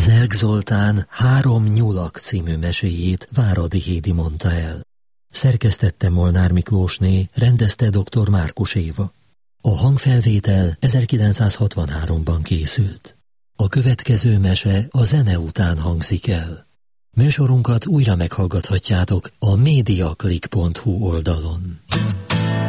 Zerg Zoltán 3 nyulak című meséjét Váradi Hédi mondta el. Szerkesztette Molnár Miklósné, rendezte dr. Márkus Éva. A hangfelvétel 1963-ban készült. A következő mese a zene után hangzik el. Műsorunkat újra meghallgathatjátok a mediaclick.hu oldalon.